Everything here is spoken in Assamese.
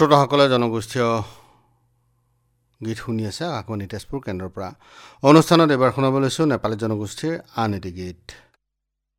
শ্ৰোতাসকলে জনগোষ্ঠীয় গীত শুনি আছে আকাশবাণী তেজপুৰ কেন্দ্ৰৰ পৰা। অনুষ্ঠানত এবাৰ শুনাব লৈছোঁ নেপালী জনগোষ্ঠীৰ আন এটি গীত।